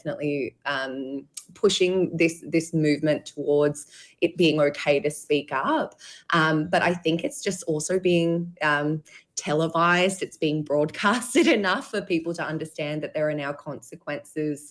definitely pushing this movement towards it being okay to speak up. But I think it's just also being televised, it's being broadcasted enough for people to understand that there are now consequences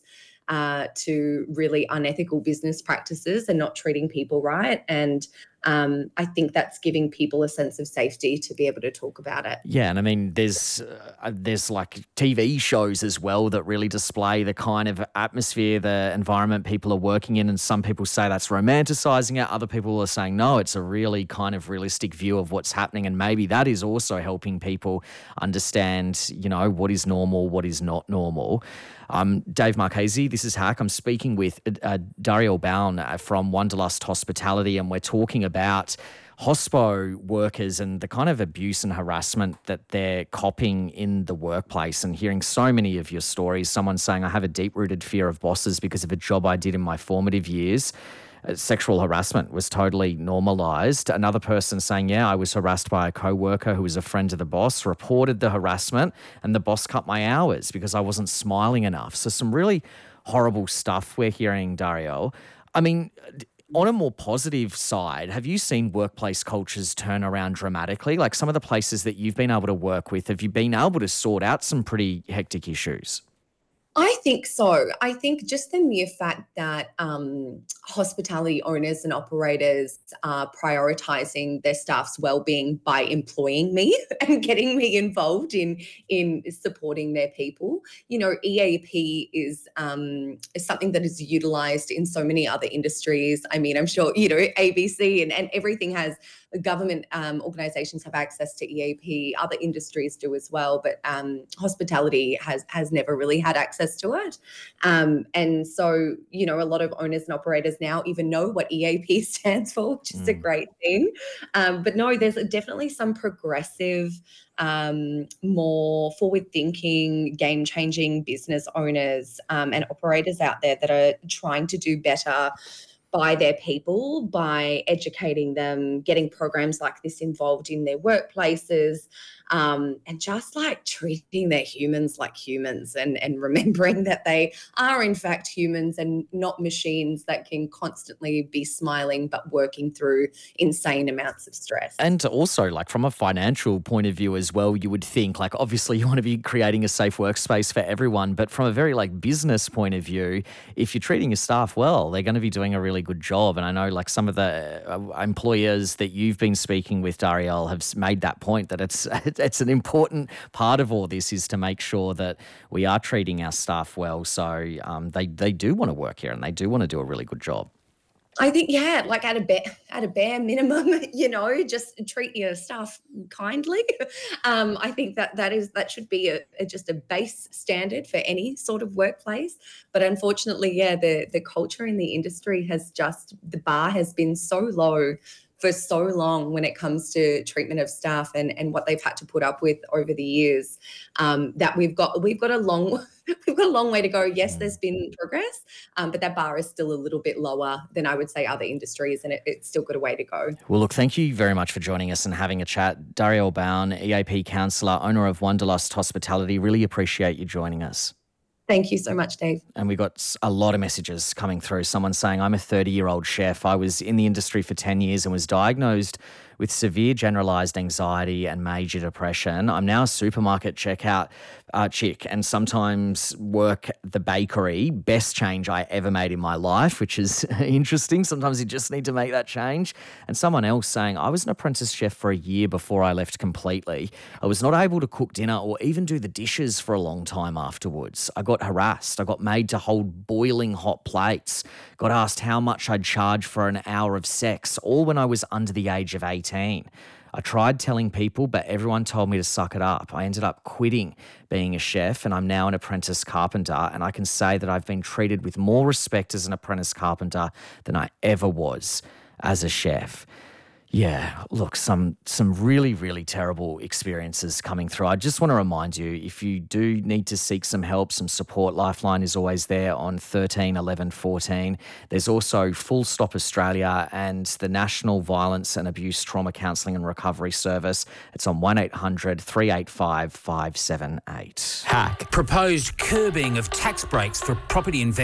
to really unethical business practices and not treating people right. And I think that's giving people a sense of safety to be able to talk about it. Yeah, and I mean, there's like TV shows as well that really display the kind of atmosphere, the environment people are working in, and some people say that's romanticizing it. Other people are saying, no, it's a really kind of realistic view of what's happening, and maybe that is also helping people understand, what is normal, what is not normal. Dave Marchese, this is Hack. I'm speaking with Daryl Bown from Wanderlust Hospitality, and we're talking about hospo workers and the kind of abuse and harassment that they're copping in the workplace, and hearing so many of your stories. Someone saying, I have a deep-rooted fear of bosses because of a job I did in my formative years. Sexual harassment was totally normalised. Another person saying, I was harassed by a co-worker who was a friend of the boss, reported the harassment, and the boss cut my hours because I wasn't smiling enough. So some really horrible stuff we're hearing, Dario. I mean, on a more positive side, have you seen workplace cultures turn around dramatically? Like some of the places that you've been able to work with, have you been able to sort out some pretty hectic issues? I think so. I think just the mere fact that hospitality owners and operators are prioritising their staff's well-being by employing me and getting me involved in supporting their people. EAP is something that is utilised in so many other industries. I mean, I'm sure, ABC and everything has government organisations have access to EAP. Other industries do as well, but hospitality has never really had access to it. And so, a lot of owners and operators now even know what EAP stands for, which is a great thing. But no, there's definitely some progressive, more forward-thinking, game-changing business owners and operators out there that are trying to do better by their people, by educating them, getting programs like this involved in their workplaces, and just like treating their humans like humans and remembering that they are in fact humans and not machines that can constantly be smiling but working through insane amounts of stress. And also, like from a financial point of view as well, you would think like obviously you want to be creating a safe workspace for everyone, but from a very like business point of view, if you're treating your staff well, they're going to be doing a really good job. And I know like some of the employers that you've been speaking with, Darielle, have made that point that it's an important part of all this is to make sure that we are treating our staff well. So they do want to work here and they do want to do a really good job. I think, like at a bare minimum, just treat your staff kindly. I think that should be just a base standard for any sort of workplace. But unfortunately, the culture in the industry the bar has been so low for so long when it comes to treatment of staff and what they've had to put up with over the years, that we've got a long way to go. Yes, there's been progress, but that bar is still a little bit lower than I would say other industries, and it's still got a way to go. Well, look, thank you very much for joining us and having a chat. Daryelle Bown, EAP counsellor, owner of Wanderlust Hospitality. Really appreciate you joining us. Thank you so much, Dave. And we got a lot of messages coming through. Someone saying, I'm a 30-year-old chef. I was in the industry for 10 years and was diagnosed with severe generalised anxiety and major depression. I'm now a supermarket checkout chick and sometimes work the bakery. Best change I ever made in my life, which is interesting. Sometimes you just need to make that change. And someone else saying, I was an apprentice chef for a year before I left completely. I was not able to cook dinner or even do the dishes for a long time afterwards. I got harassed. I got made to hold boiling hot plates. Got asked how much I'd charge for an hour of sex, all when I was under the age of 18. I tried telling people, but everyone told me to suck it up. I ended up quitting being a chef and I'm now an apprentice carpenter, and I can say that I've been treated with more respect as an apprentice carpenter than I ever was as a chef. Yeah, look, some really, really terrible experiences coming through. I just want to remind you, if you do need to seek some help, some support, Lifeline is always there on 13 11 14. There's also Full Stop Australia and the National Violence and Abuse Trauma Counselling and Recovery Service. It's on 1800 385 578. Hack. Proposed curbing of tax breaks for property investors.